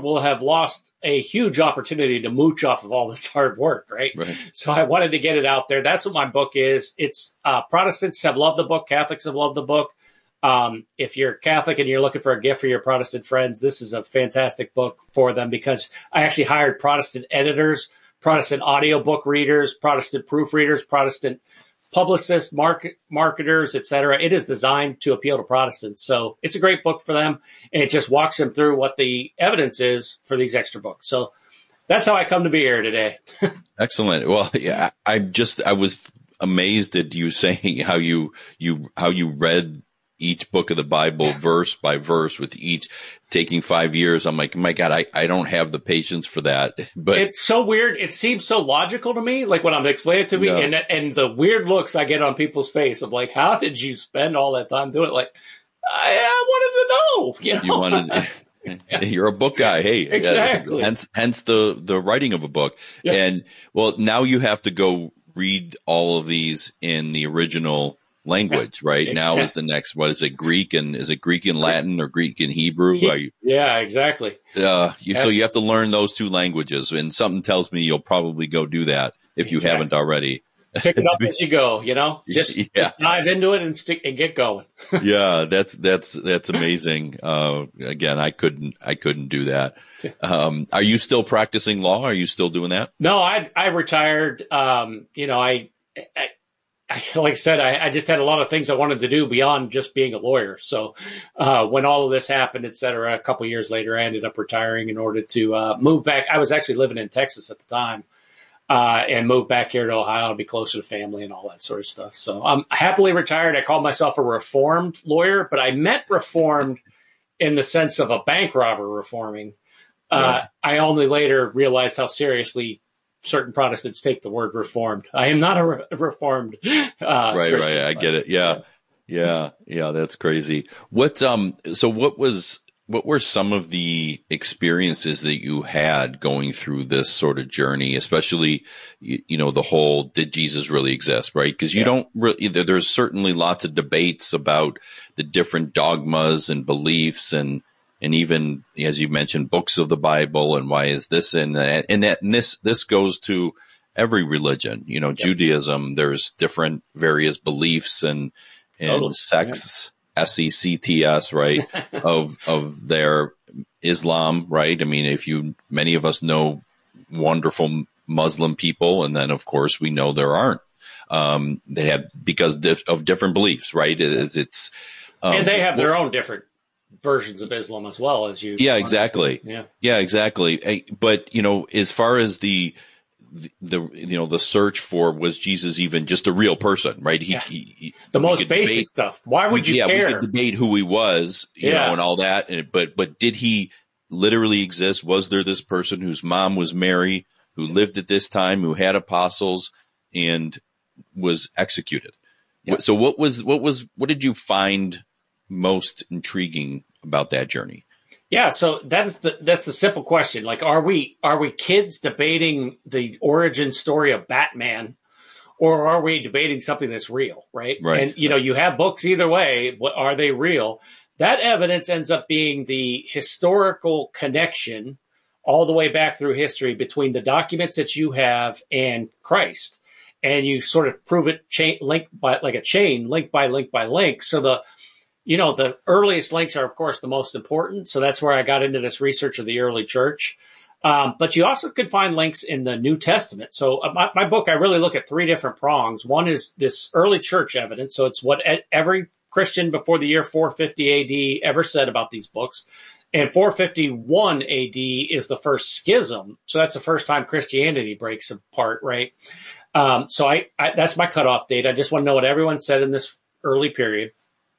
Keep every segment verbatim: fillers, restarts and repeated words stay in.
will have lost a huge opportunity to mooch off of all this hard work, right? Right. So I wanted to get it out there. That's what my book is. It's uh, Protestants have loved the book. Catholics have loved the book. Um, if you're Catholic and you're looking for a gift for your Protestant friends, this is a fantastic book for them because I actually hired Protestant editors, Protestant audiobook readers, Protestant proofreaders, Protestant publicists, market, marketers, et cetera. It is designed to appeal to Protestants. So it's a great book for them. And it just walks them through what the evidence is for these extra books. So that's how I come to be here today. Excellent. Well, yeah, I just, I was amazed at you saying how you, you, how you read each book of the Bible verse by verse with each taking five years. I'm like, my God, I, I don't have the patience for that. But it's so weird. It seems so logical to me, like when I'm explaining it to me yeah. and, and the weird looks I get on people's face of like, how did you spend all that time doing it? Like, I, I wanted to know, you know, you wanted, you're a book guy. Hey, exactly. Uh, hence, hence the, the writing of a book. Yeah. And well, now you have to go read all of these in the original language, right? Exactly. Now is the next, what is it, Greek and is it Greek and Latin or Greek and Hebrew? He, Are you, yeah, exactly. Uh, you, so you have to learn those two languages, and something tells me you'll probably go do that if you exactly. haven't already. Pick it up as you go, you know, just, yeah. just dive into it and stick and get going. yeah, that's, that's, that's amazing. Uh, again, I couldn't, I couldn't do that. Um, are you still practicing law? Are you still doing that? No, I, I retired. Um, you know, I, I I, like I said, I, I just had a lot of things I wanted to do beyond just being a lawyer. So uh, when all of this happened, et cetera, a couple of years later, I ended up retiring in order to uh, move back. I was actually living in Texas at the time uh, and moved back here to Ohio to be closer to family and all that sort of stuff. So I'm happily retired. I call myself a reformed lawyer, but I meant reformed in the sense of a bank robber reforming. Uh, yeah. I only later realized how seriously certain Protestants take the word reformed. I am not a re- reformed. Uh, right, Christian, right. I get it. Yeah. yeah. Yeah. Yeah. That's crazy. What, um, so what was, what were some of the experiences that you had going through this sort of journey, especially, you, you know, the whole, did Jesus really exist? Right. Because you yeah. don't really, there's certainly lots of debates about the different dogmas and beliefs and, and even, as you mentioned, books of the Bible and why is this and that, and that, and this, this goes to every religion, you know, yep. Judaism, there's different various beliefs and, and totally. sects, yeah. S E C T S, right, of, of their Islam, right? I mean, if you, many of us know wonderful Muslim people, and then of course we know there aren't, um, they have, because of different beliefs, right? It's, it's um, and they have their own different versions of Islam as well as you. Yeah, exactly. Yeah. Yeah, exactly. But, you know, as far as the, the, the, you know, the search for, was Jesus even just a real person, right? He, yeah. he, he the most basic debate, stuff. Why would you yeah, care? we could debate who he was, you yeah. know, and all that. And, but, but did he literally exist? Was there this person whose mom was Mary, who lived at this time, who had apostles and was executed? Yeah. So what was, what was, what did you find most intriguing about that journey? Yeah, so that's the that's the simple question. Like, are we are we kids debating the origin story of Batman, or are we debating something that's real, right? Right. And you know, you have books either way. What are they real? That evidence ends up being the historical connection all the way back through history between the documents that you have and Christ, and you sort of prove it chain link by like a chain, link by link by link. So the You know, the earliest links are, of course, the most important. So that's where I got into this research of the early church. Um, but you also could find links in the New Testament. So uh, my, my book, I really look at three different prongs. One is this early church evidence. So it's what every Christian before the year four fifty A D ever said about these books. And four fifty-one A D is the first schism. So that's the first time Christianity breaks apart, right? Um, so I, I that's my cutoff date. I just want to know what everyone said in this early period.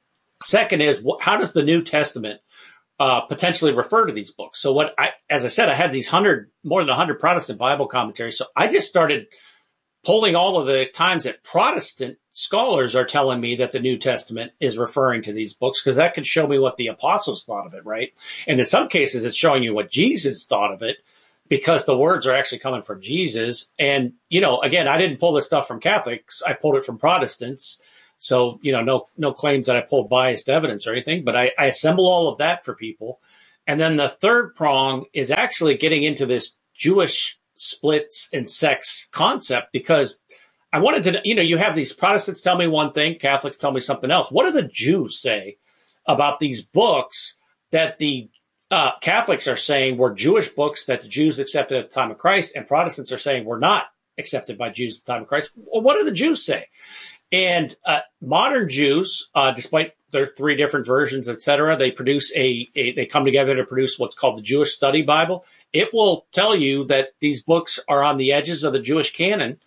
Second is, how does the New Testament uh, potentially refer to these books? So what I, as I said, I had these hundred, more than a hundred Protestant Bible commentaries. So I just started pulling all of the times that Protestant scholars are telling me that the New Testament is referring to these books, because that could show me what the apostles thought of it, right? And in some cases, it's showing you what Jesus thought of it, because the words are actually coming from Jesus. And, you know, again, I didn't pull this stuff from Catholics. I pulled it from Protestants. So, you know, no, no claims that I pulled biased evidence or anything, but I, I assemble all of that for people. And then the third prong is actually getting into this Jewish splits and sects concept, because I wanted to, you know, you have these Protestants tell me one thing, Catholics tell me something else. What do the Jews say about these books that the uh, Catholics are saying were Jewish books that the Jews accepted at the time of Christ, and Protestants are saying were not accepted by Jews at the time of Christ? Well, what do the Jews say? And uh, modern Jews, uh, despite their three different versions, et cetera, they produce a, a, they come together to produce what's called the Jewish Study Bible. It will tell you that these books are on the edges of the Jewish canon.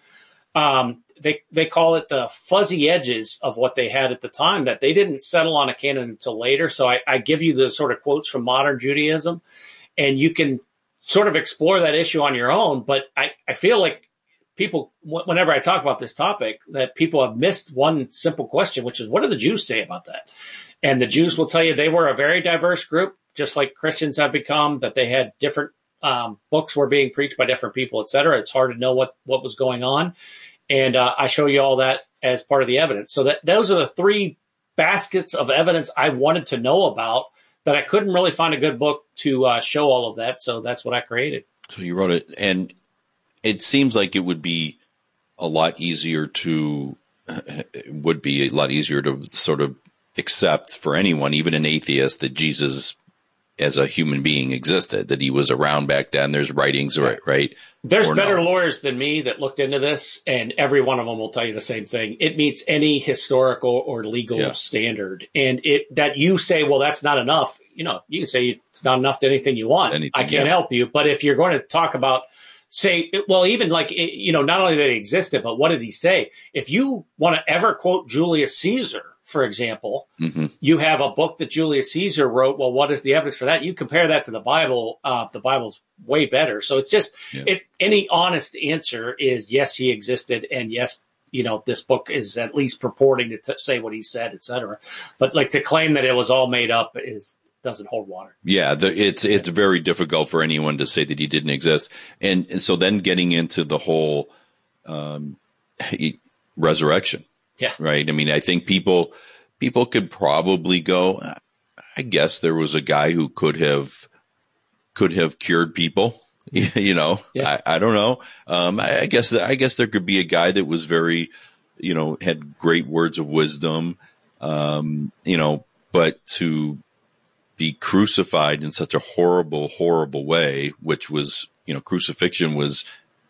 Um, they, they call it the fuzzy edges of what they had at the time, that they didn't settle on a canon until later. So I, I give you the sort of quotes from modern Judaism, and you can sort of explore that issue on your own. But I, I feel like people, whenever I talk about this topic, that people have missed one simple question, which is, what do the Jews say about that? And the Jews will tell you they were a very diverse group, just like Christians have become, that they had different um, books were being preached by different people, et cetera. It's hard to know what, what was going on. And uh, I show you all that as part of the evidence. So that those are the three baskets of evidence I wanted to know about, that I couldn't really find a good book to uh, show all of that. So that's what I created. So you wrote it, and it seems like it would be a lot easier to, it would be a lot easier to sort of accept for anyone, even an atheist, that Jesus as a human being existed, that he was around back then. There's writings, right? right? There's or better no. lawyers than me that looked into this, and every one of them will tell you the same thing. It meets any historical or legal Yeah. standard. And it that you say, well, that's not enough. You know, you can say it's not enough to anything you want. Anything, I can't yeah. help you. But if you're going to talk about, say, well, even like, you know, not only that he existed, but what did he say? If you want to ever quote Julius Caesar, for example, mm-hmm. you have a book that Julius Caesar wrote. Well, what is the evidence for that? You compare that to the Bible. Uh, the Bible's way better. So it's just, Yeah. it, any honest answer is yes, he existed. And yes, you know, this book is at least purporting to t- say what he said, et cetera. But like to claim that it was all made up is, doesn't hold water. Yeah, the, it's it's very difficult for anyone to say that he didn't exist. And, and so then getting into the whole um, resurrection. Yeah. Right. I mean, I think people people could probably go, I guess there was a guy who could have could have cured people. you know, Yeah. I, I don't know. Um, I, I guess I guess there could be a guy that was very, you know, had great words of wisdom. Um, you know, but to be crucified in such a horrible, horrible way, which was, you know, crucifixion was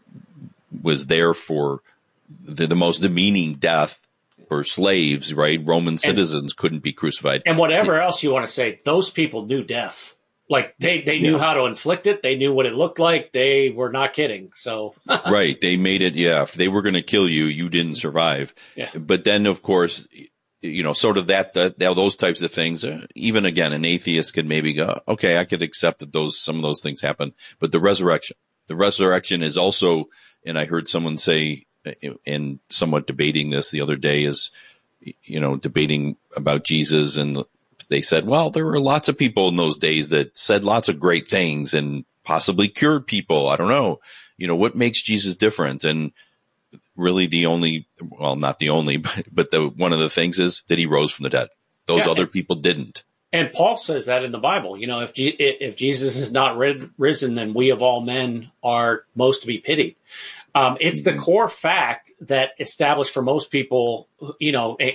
was there for the, the most demeaning death. Or slaves, right? Roman citizens and, couldn't be crucified. And whatever else you want to say, those people knew death. Like they, they knew yeah. how to inflict it. They knew what it looked like. They were not kidding. So right. They made it. Yeah. If they were going to kill you, you didn't survive. Yeah. But then of course, you know, sort of that, that, those types of things, uh, even again, an atheist could maybe go, okay, I could accept that those, some of those things happen, but the resurrection, the resurrection is also, and I heard someone say, and somewhat debating this the other day, is, you know, debating about Jesus. And they said, well, there were lots of people in those days that said lots of great things and possibly cured people. I don't know, you know, what makes Jesus different? And really the only, well, not the only, but, but the, one of the things is that he rose from the dead. Those yeah, other and, people didn't. And Paul says that in the Bible, you know, if, G- if Jesus is not rid- risen, then we of all men are most to be pitied. Um, it's the core fact that established for most people, you know, a,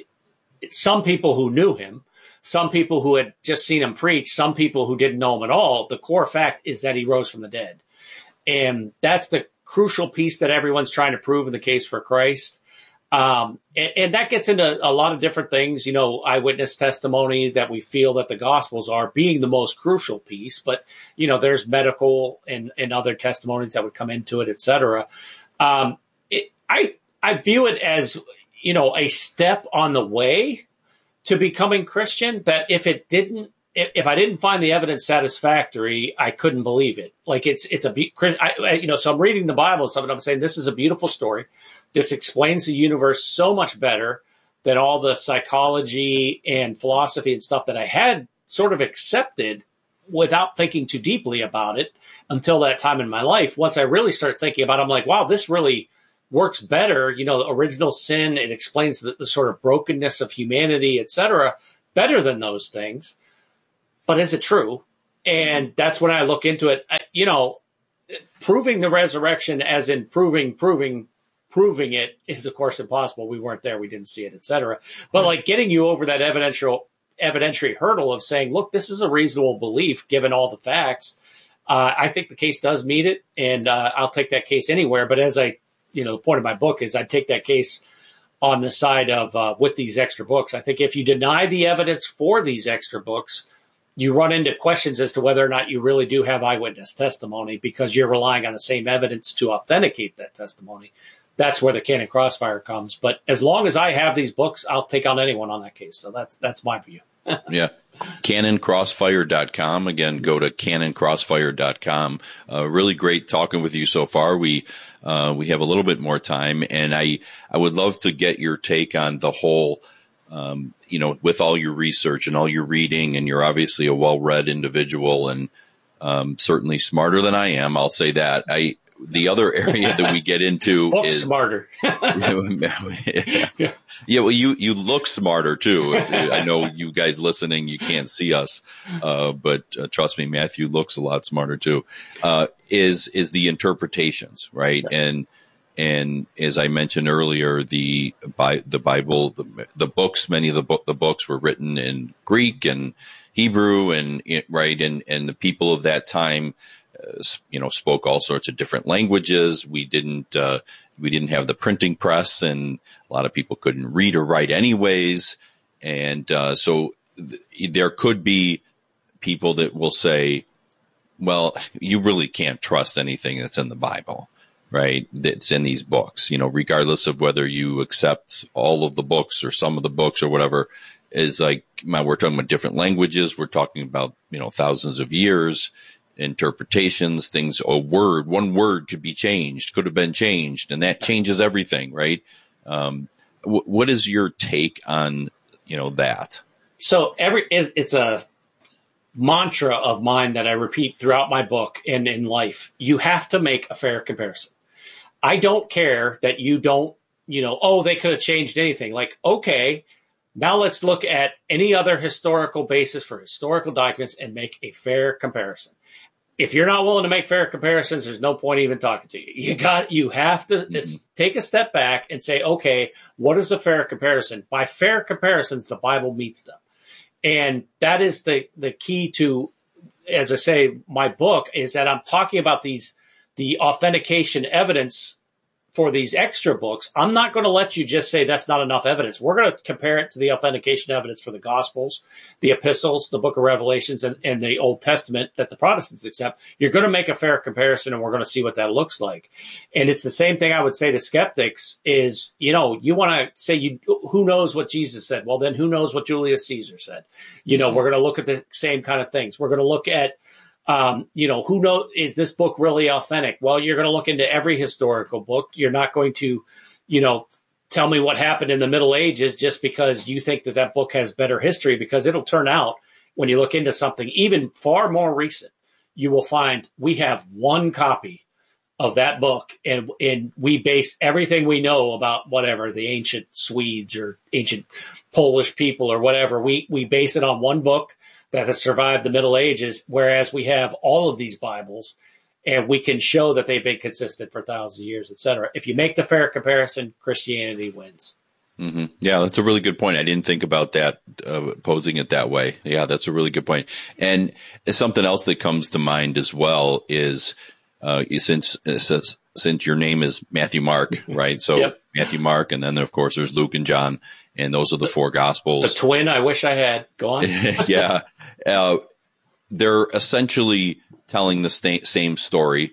some people who knew him, some people who had just seen him preach, some people who didn't know him at all. The core fact is that he rose from the dead. And that's the crucial piece that everyone's trying to prove in the case for Christ. Um, and, and that gets into a lot of different things, you know, eyewitness testimony that we feel that the Gospels are being the most crucial piece. But, you know, there's medical and, and other testimonies that would come into it, et cetera. Um, it, I, I view it as, you know, a step on the way to becoming Christian, that if it didn't, if, if I didn't find the evidence satisfactory, I couldn't believe it. Like it's, it's a, I, you know, so I'm reading the Bible and stuff, and I'm saying, this is a beautiful story. This explains the universe so much better than all the psychology and philosophy and stuff that I had sort of accepted without thinking too deeply about it until that time in my life. Once I really start thinking about it, I'm like, wow, this really works better. You know, the original sin, it explains the, the sort of brokenness of humanity, et cetera, better than those things. But is it true? And that's when I look into it. I, you know, proving the resurrection, as in proving, proving, proving it, is of course impossible. We weren't there, we didn't see it, et cetera. But like getting you over that evidential evidentiary hurdle of saying, look, this is a reasonable belief given all the facts. Uh, I think the case does meet it, and uh, I'll take that case anywhere. But as I, you know, the point of my book is I take that case on the side of uh, with these extra books. I think if you deny the evidence for these extra books, you run into questions as to whether or not you really do have eyewitness testimony because you're relying on the same evidence to authenticate that testimony. That's where the Canon Crossfire comes. But as long as I have these books, I'll take on anyone on that case. So that's that's my view. Yeah. Canon Crossfire dot com. Again, go to Canon Crossfire dot com. Uh, really great talking with you so far. We uh, we have a little bit more time, and I, I would love to get your take on the whole, um, you know, with all your research and all your reading, and you're obviously a well-read individual and um, certainly smarter than I am. I'll say that. I The other area that we get into Book is smarter. yeah. yeah, well, you, you look smarter too. If, I know you guys listening, you can't see us, uh, but uh, trust me, Matthew looks a lot smarter too. Uh, is is the interpretations, right? Yeah. And and as I mentioned earlier, the by the Bible, the, the books, many of the book the books were written in Greek and Hebrew, and right, and and the people of that time, Uh, you know, spoke all sorts of different languages. We didn't, uh, we didn't have the printing press, and a lot of people couldn't read or write anyways. And, uh, so th- there could be people that will say, well, you really can't trust anything that's in the Bible, right? That's in these books, you know, regardless of whether you accept all of the books or some of the books or whatever. Is like, we're talking about different languages. We're talking about, you know, thousands of years. Interpretations, things, a word, one word could be changed, could have been changed, and that changes everything, right? Um, w- what is your take on, you know, that? So every, it, it's a mantra of mine that I repeat throughout my book and in life. You have to make a fair comparison. I don't care that you don't, you know, oh, they could have changed anything. Like, okay, now let's look at any other historical basis for historical documents and make a fair comparison. If you're not willing to make fair comparisons, there's no point even talking to you. You got, you have to mm-hmm. take a step back and say, okay, what is a fair comparison? By fair comparisons, the Bible meets them. And that is the, the key to, as I say, my book is that I'm talking about these, the authentication evidence for these extra books. I'm not going to let you just say that's not enough evidence. We're going to compare it to the authentication evidence for the Gospels, the epistles, the book of Revelations, and, and the Old Testament that the Protestants accept. You're going to make a fair comparison, and we're going to see what that looks like. And it's the same thing I would say to skeptics is, you know, you want to say, you who knows what Jesus said? Well, then who knows what Julius Caesar said? You know, we're going to look at the same kind of things. We're going to look at Um, you know, who knows, is this book really authentic? Well, you're going to look into every historical book. You're not going to, you know, tell me what happened in the Middle Ages just because you think that that book has better history, because it'll turn out when you look into something even far more recent, you will find we have one copy of that book, and, and we base everything we know about whatever the ancient Swedes or ancient Polish people or whatever. We, we base it on one book that has survived the Middle Ages, whereas we have all of these Bibles, and we can show that they've been consistent for thousands of years, et cetera. If you make the fair comparison, Christianity wins. Mm-hmm. Yeah, that's a really good point. I didn't think about that, uh, posing it that way. Yeah, that's a really good point. And something else that comes to mind as well is, uh, since, since, since your name is Matthew Mark, right? So yep. Matthew Mark, and then of course there's Luke and John, and those are the four Gospels. The twin I wish I had. Go on. Yeah. Uh, they're essentially telling the sta- same story.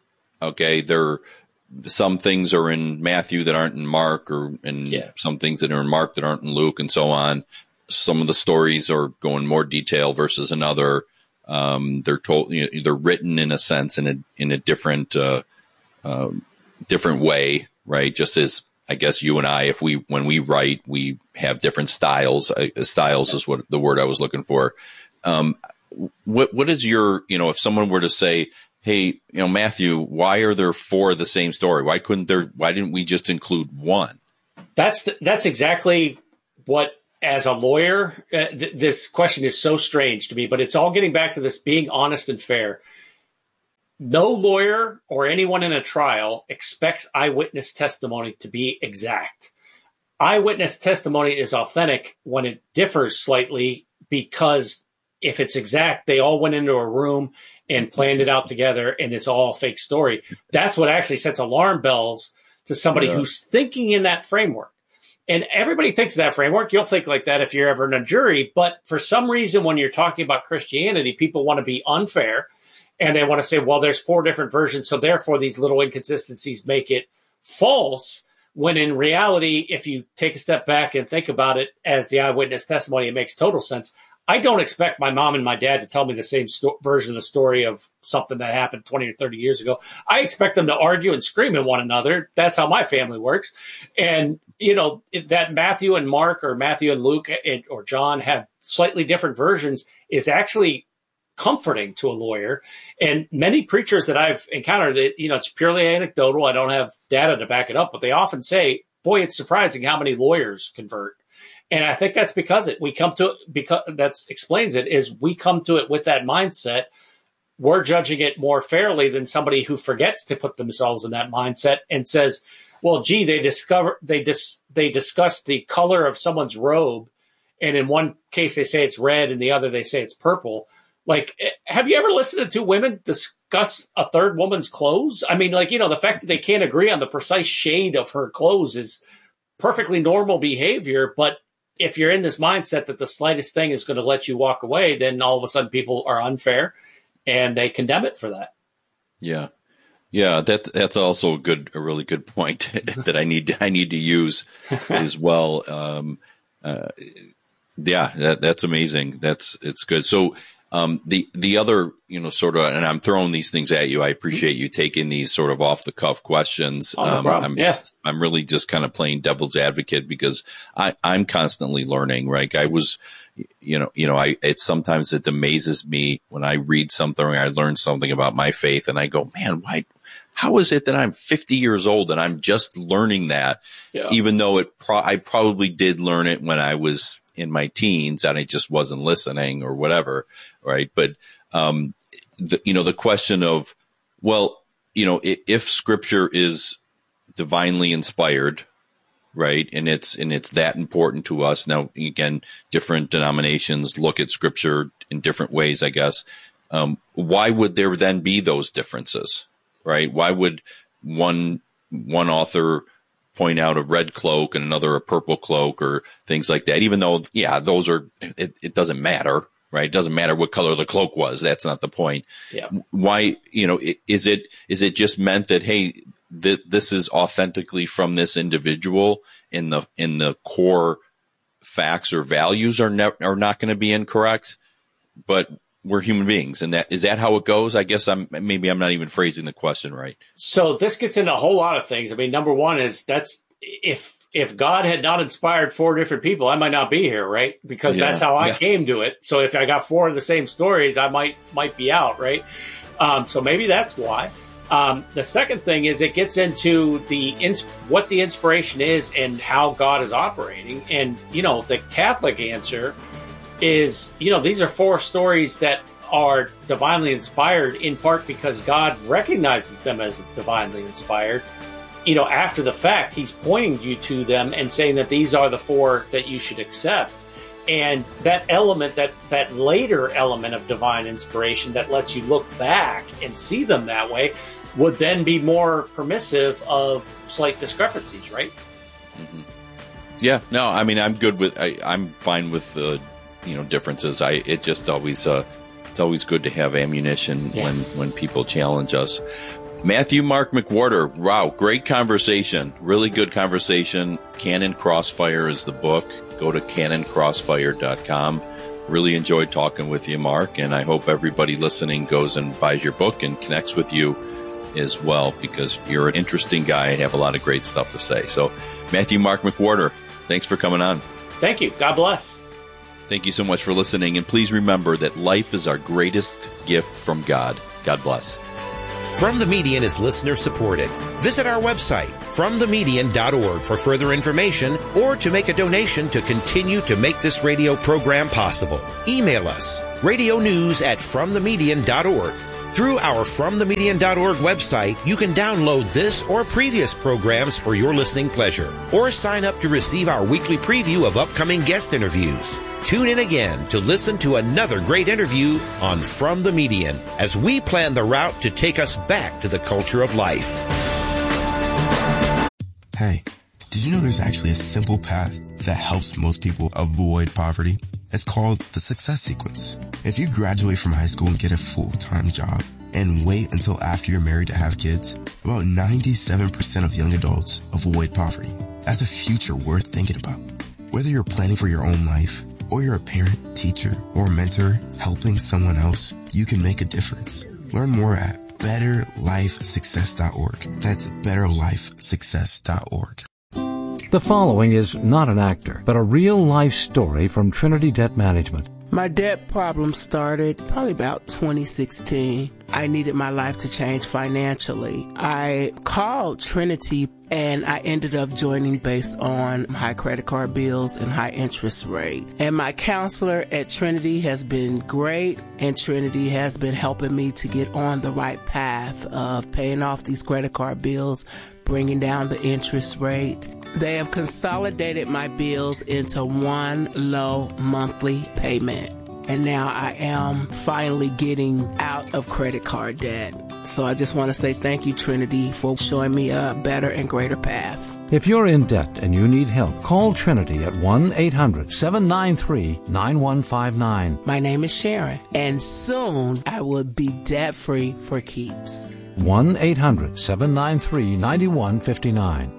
Okay. They're, some things are in Matthew that aren't in Mark, or and yeah. some things that are in Mark that aren't in Luke, and so on. Some of the stories are going more detail versus another. Um, they're told, you know, they're written in a sense in a, in a different, uh, uh, different way, right? Just as, I guess you and I, if we, when we write, we have different styles. Uh, styles is what the word I was looking for. Um, what, what is your, you know, if someone were to say, hey, you know, Matthew, why are there four of the same story? Why couldn't there, why didn't we just include one? That's, the, that's exactly what as a lawyer, uh, th- this question is so strange to me, but it's all getting back to this being honest and fair. No lawyer or anyone in a trial expects eyewitness testimony to be exact. Eyewitness testimony is authentic when it differs slightly, because if it's exact, they all went into a room and planned it out together and it's all a fake story. That's what actually sets alarm bells to somebody yeah. who's thinking in that framework. And everybody thinks of that framework. You'll think like that if you're ever in a jury. But for some reason, when you're talking about Christianity, people want to be unfair. And they want to say, well, there's four different versions, so therefore these little inconsistencies make it false, when in reality, if you take a step back and think about it as the eyewitness testimony, it makes total sense. I don't expect my mom and my dad to tell me the same sto- version of the story of something that happened twenty or thirty years ago. I expect them to argue and scream at one another. That's how my family works. And, you know, if that Matthew and Mark or Matthew and Luke or John have slightly different versions is actually comforting to a lawyer. And many preachers that I've encountered, it, you know, it's purely anecdotal. I don't have data to back it up, but they often say, boy, it's surprising how many lawyers convert. And I think that's because it, we come to it, because that explains it, is we come to it with that mindset. We're judging it more fairly than somebody who forgets to put themselves in that mindset and says, well, gee, they discover, they dis, they discuss the color of someone's robe. And in one case, they say it's red, and the other, they say it's purple. Like, have you ever listened to two women discuss a third woman's clothes? I mean, like, you know, the fact that they can't agree on the precise shade of her clothes is perfectly normal behavior. But if you're in this mindset that the slightest thing is going to let you walk away, then all of a sudden people are unfair and they condemn it for that. Yeah. Yeah. That, that's also a good, a really good point that I need to, I need to use as well. Um, uh, yeah, that, that's amazing. That's, it's good. So, Um, the, the other, you know, sort of, and I'm throwing these things at you. I appreciate you taking these sort of off the cuff questions. Oh, no um, problem. I'm, yeah. I'm really just kind of playing devil's advocate because I, I'm constantly learning, right? I was, you know, you know, I, it's sometimes it amazes me when I read something or I learn something about my faith and I go, man, why, how is it that I'm fifty years old and I'm just learning that, yeah. even though it, pro- I probably did learn it when I was in my teens and I just wasn't listening or whatever. Right. But, um, the, you know, the question of, well, you know, if, if scripture is divinely inspired, right. And it's, and it's that important to us. Now, again, different denominations look at scripture in different ways, I guess. Um, why would there then be those differences? Right. Why would one, one author point out a red cloak and another a purple cloak or things like that, even though, yeah, those are, it, it doesn't matter, right? It doesn't matter what color the cloak was. That's not the point. Yeah. Why, you know, is it, is it just meant that, hey, th- this is authentically from this individual in the, in the core facts or values are ne- are not going to be incorrect, but we're human beings. And that, is that how it goes? I guess I'm, maybe I'm not even phrasing the question right. So this gets into a whole lot of things. I mean, number one is that's if, if God had not inspired four different people, I might not be here, right? Because yeah, that's how I yeah. came to it. So if I got four of the same stories, I might, might be out, right? Um, so maybe that's why. Um, the second thing is it gets into the ins- what the inspiration is and how God is operating. And, you know, the Catholic answer is, you know, these are four stories that are divinely inspired in part because God recognizes them as divinely inspired. You know, after the fact, he's pointing you to them and saying that these are the four that you should accept. And that element, that, that later element of divine inspiration that lets you look back and see them that way would then be more permissive of slight discrepancies, right? Mm-hmm. Yeah, no, I mean, I'm good with, I, I'm fine with the, you know, differences. I, it just always, uh, it's always good to have ammunition yeah. when, when people challenge us. Matthew Mark McWhorter, wow, great conversation. Really good conversation. Canon Crossfire is the book. Go to canon crossfire dot com. Really enjoyed talking with you, Mark, and I hope everybody listening goes and buys your book and connects with you as well, because you're an interesting guy and have a lot of great stuff to say. So, Matthew Mark McWhorter, thanks for coming on. Thank you. God bless. Thank you so much for listening, and please remember that life is our greatest gift from God. God bless. From the Median is listener supported. Visit our website, from the median dot org, for further information or to make a donation to continue to make this radio program possible. Email us, radio news at from the median dot org. Through our from the median dot org website, you can download this or previous programs for your listening pleasure, or sign up to receive our weekly preview of upcoming guest interviews. Tune in again to listen to another great interview on From the Median as we plan the route to take us back to the culture of life. Hey, did you know there's actually a simple path that helps most people avoid poverty? It's called the Success Sequence. If you graduate from high school and get a full-time job and wait until after you're married to have kids, about ninety-seven percent of young adults avoid poverty. That's a future worth thinking about. Whether you're planning for your own life, or you're a parent, teacher, or mentor helping someone else, you can make a difference. Learn more at better life success dot org. That's better life success dot org. The following is not an actor, but a real-life story from Trinity Debt Management. My debt problem started probably about twenty sixteen. I needed my life to change financially. I called Trinity and I ended up joining based on high credit card bills and high interest rate. And my counselor at Trinity has been great, and Trinity has been helping me to get on the right path of paying off these credit card bills, bringing down the interest rate. They have consolidated my bills into one low monthly payment. And now I am finally getting out of credit card debt. So I just want to say thank you, Trinity, for showing me a better and greater path. If you're in debt and you need help, call Trinity at one eight hundred seven nine three nine one five nine. My name is Sharon, and soon I will be debt-free for keeps. one eight hundred seven nine three nine one five nine.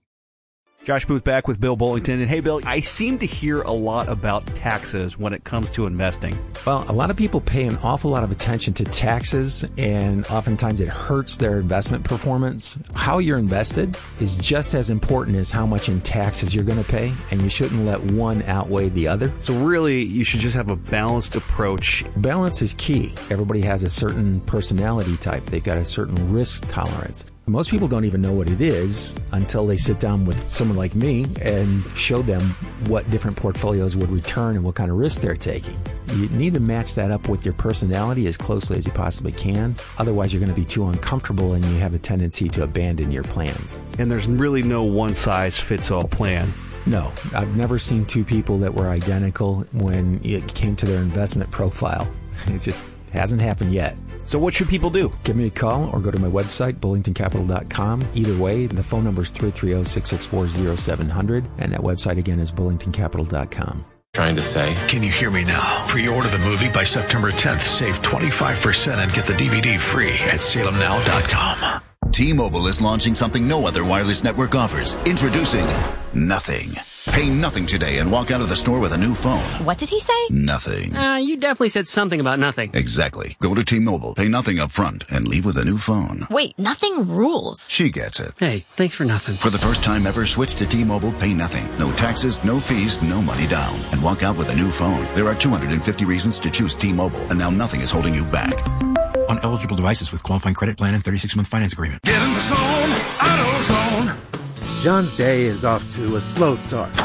Josh Booth back with Bill Bullington. And hey, Bill, I seem to hear a lot about taxes when it comes to investing. Well, a lot of people pay an awful lot of attention to taxes, and oftentimes it hurts their investment performance. How you're invested is just as important as how much in taxes you're going to pay, and you shouldn't let one outweigh the other. So really, you should just have a balanced approach. Balance is key. Everybody has a certain personality type. They've got a certain risk tolerance. Most people don't even know what it is until they sit down with someone like me and show them what different portfolios would return and what kind of risk they're taking. You need to match that up with your personality as closely as you possibly can. Otherwise, you're going to be too uncomfortable and you have a tendency to abandon your plans. And there's really no one-size-fits-all plan. No, I've never seen two people that were identical when it came to their investment profile. It just hasn't happened yet. So what should people do? Give me a call or go to my website, bullington capital dot com. Either way, the phone number is three three zero, six six four, zero seven zero zero, and that website again is bullington capital dot com. Trying to say. Can you hear me now? Pre-order the movie by September tenth. Save twenty-five percent and get the D V D free at salem now dot com. T-Mobile is launching something no other wireless network offers. Introducing Nothing. Pay nothing today and walk out of the store with a new phone. What did he say? Nothing. Uh, you definitely said something about nothing. Exactly. Go to T-Mobile, pay nothing up front, and leave with a new phone. Wait, nothing rules. She gets it. Hey, thanks for nothing. For the first time ever, switch to T-Mobile, pay nothing. No taxes, no fees, no money down. And walk out with a new phone. There are two hundred fifty reasons to choose T-Mobile, and now nothing is holding you back. On eligible devices with qualifying credit plan and thirty-six month finance agreement. Get in the zone, AutoZone. John's day is off to a slow start.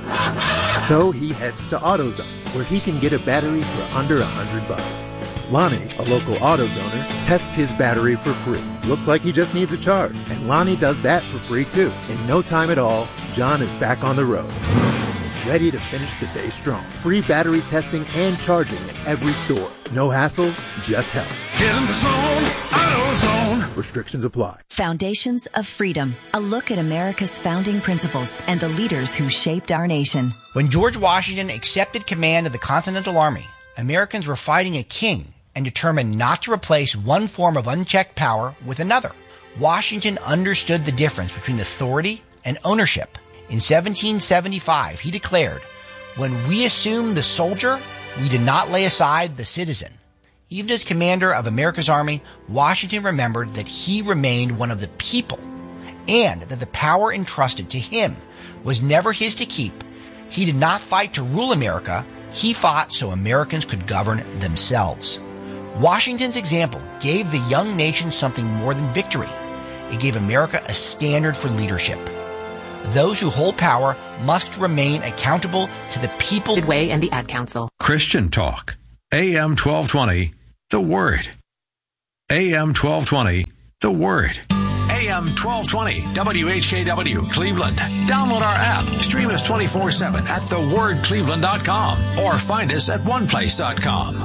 So he heads to AutoZone, where he can get a battery for under a hundred bucks. Lonnie, a local AutoZoner, tests his battery for free. Looks like he just needs a charge, and Lonnie does that for free too. In no time at all, John is back on the road, ready to finish the day strong. Free battery testing and charging at every store. No hassles, just help. Get in the zone, AutoZone. Restrictions apply. Foundations of Freedom, a look at America's founding principles and the leaders who shaped our nation. When George Washington accepted command of the Continental Army, Americans were fighting a king and determined not to replace one form of unchecked power with another. Washington understood the difference between authority and ownership. In seventeen seventy-five, he declared, "When we assume the soldier, we did not lay aside the citizen." Even as commander of America's army, Washington remembered that he remained one of the people and that the power entrusted to him was never his to keep. He did not fight to rule America. He fought so Americans could govern themselves. Washington's example gave the young nation something more than victory. It gave America a standard for leadership. Those who hold power must remain accountable to the people. Midway and the Ad Council. Christian Talk. A M twelve twenty, The Word. A M twelve twenty, The Word. A M twelve twenty, W H K W, Cleveland. Download our app. Stream us twenty-four seven at the word cleveland dot com or find us at one place dot com.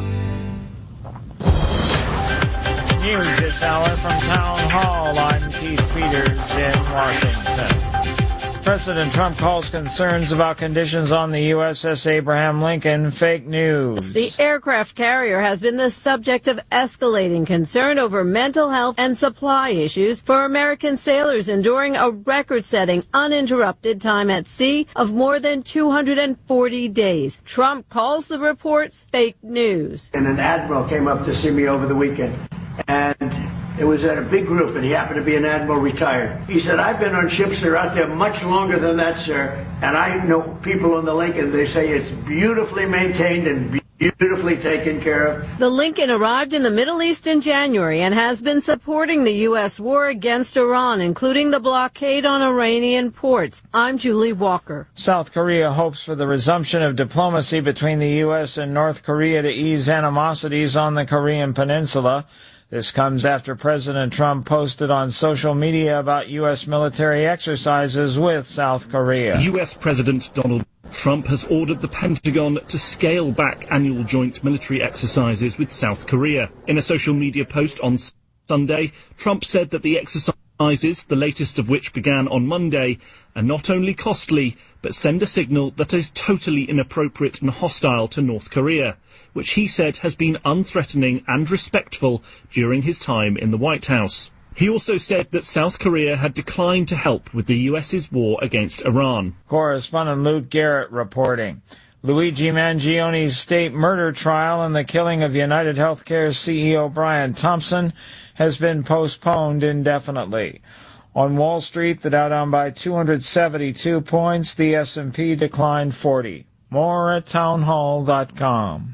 News this hour from Town Hall. I'm Keith Peters in Washington. President Trump calls concerns about conditions on the U S S Abraham Lincoln fake news. The aircraft carrier has been the subject of escalating concern over mental health and supply issues for American sailors enduring a record-setting uninterrupted time at sea of more than two hundred forty days. Trump calls the reports fake news. And an admiral came up to see me over the weekend, and it was at a big group, and he happened to be an admiral retired. He said, I've been on ships that are out there much longer than that, sir, and I know people on the Lincoln, they say it's beautifully maintained and beautifully taken care of. The Lincoln arrived in the Middle East in January and has been supporting the U S war against Iran, including the blockade on Iranian ports. I'm Julie Walker. South Korea hopes for the resumption of diplomacy between the U S and North Korea to ease animosities on the Korean Peninsula. This comes after President Trump posted on social media about U S military exercises with South Korea. U S President Donald Trump has ordered the Pentagon to scale back annual joint military exercises with South Korea. In a social media post on Sunday, Trump said that the exercises, the latest of which began on Monday, are not only costly, but send a signal that is totally inappropriate and hostile to North Korea, which he said has been unthreatening and respectful during his time in the White House. He also said that South Korea had declined to help with the U S's war against Iran. Correspondent Luke Garrett reporting. Luigi Mangioni's state murder trial and the killing of United Healthcare C E O Brian Thompson has been postponed indefinitely. On Wall Street, the Dow down by two hundred seventy-two points, the S and P declined forty. More at town hall dot com.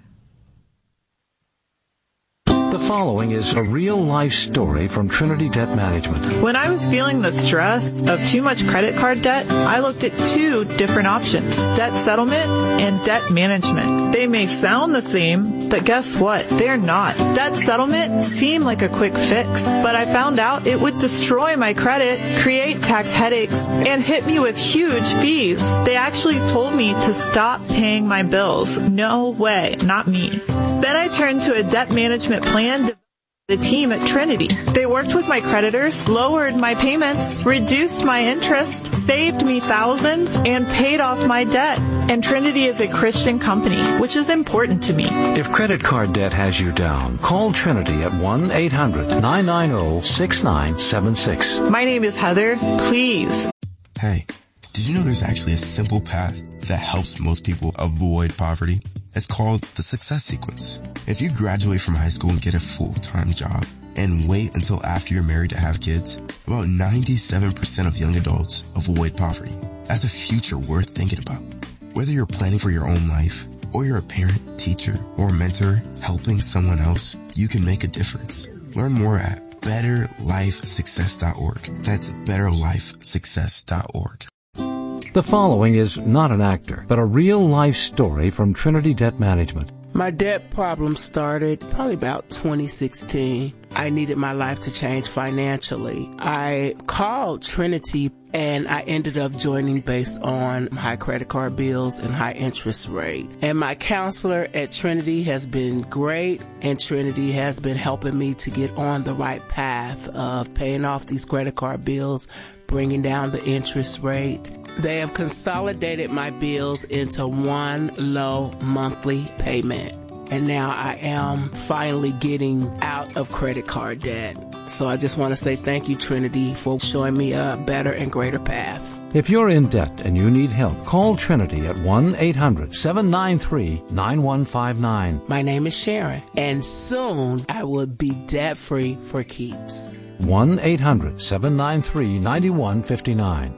The following is a real-life story from Trinity Debt Management. When I was feeling the stress of too much credit card debt, I looked at two different options, debt settlement and debt management. They may sound the same, but guess what? They're not. Debt settlement seemed like a quick fix, but I found out it would destroy my credit, create tax headaches, and hit me with huge fees. They actually told me to stop paying my bills. No way, not me. Then I turned to a debt management plan. The team at Trinity. They worked with my creditors, lowered my payments, reduced my interest, saved me thousands, and paid off my debt. And Trinity is a Christian company, which is important to me. If credit card debt has you down, call Trinity at one eight hundred nine nine zero six nine seven six. My name is Heather. Please. Hey, did you know there's actually a simple path that helps most people avoid poverty? It's called the Success Sequence. If you graduate from high school and get a full-time job and wait until after you're married to have kids, about ninety-seven percent of young adults avoid poverty. That's a future worth thinking about. Whether you're planning for your own life or you're a parent, teacher, or mentor helping someone else, you can make a difference. Learn more at better life success dot org. That's better life success dot org. The following is not an actor, but a real-life story from Trinity Debt Management. My debt problem started probably about twenty sixteen. I needed my life to change financially. I called Trinity and I ended up joining based on high credit card bills and high interest rate. And my counselor at Trinity has been great, and Trinity has been helping me to get on the right path of paying off these credit card bills, bringing down the interest rate. They have consolidated my bills into one low monthly payment. And now I am finally getting out of credit card debt. So I just want to say thank you, Trinity, for showing me a better and greater path. If you're in debt and you need help, call Trinity at one eight hundred seven nine three nine one five nine. My name is Sharon, and soon I will be debt-free for keeps. one eight hundred seven nine three nine one five nine.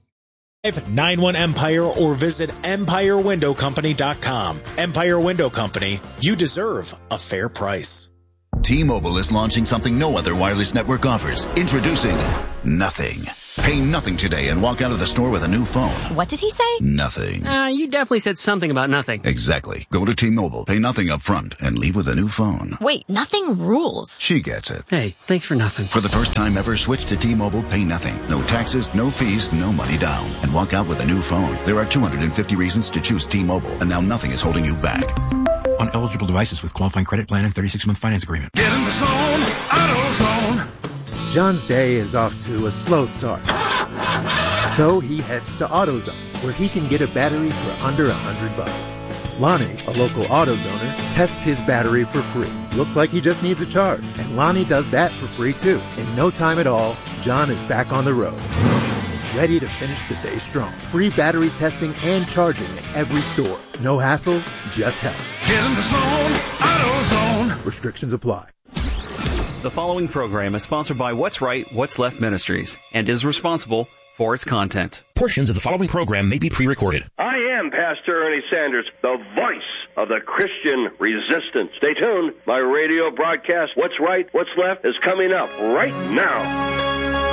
nine one Empire or visit empire window company dot com. Empire Window Company, you deserve a fair price. T-Mobile is launching something no other wireless network offers. Introducing Nothing. Pay nothing today and walk out of the store with a new phone. What did he say? Nothing. Uh, you definitely said something about nothing. Exactly. Go to T-Mobile, pay nothing up front, and leave with a new phone. Wait, nothing rules. She gets it. Hey, thanks for nothing. For the first time ever, switch to T-Mobile, pay nothing. No taxes, no fees, no money down. And walk out with a new phone. There are two hundred fifty reasons to choose T-Mobile, and now nothing is holding you back. On eligible devices with qualifying credit plan and thirty-six month finance agreement. Get in the zone, AutoZone. John's day is off to a slow start. So he heads to AutoZone, where he can get a battery for under a hundred bucks. Lonnie, a local AutoZoner, tests his battery for free. Looks like he just needs a charge, and Lonnie does that for free too. In no time at all, John is back on the road, ready to finish the day strong. Free battery testing and charging at every store. No hassles, just help. Get in the zone, AutoZone. Restrictions apply. The following program is sponsored by What's Right, What's Left Ministries and is responsible for its content. Portions of the following program may be pre-recorded. I am Pastor Ernie Sanders, the voice of the Christian resistance. Stay tuned. My radio broadcast, What's Right, What's Left, is coming up right now.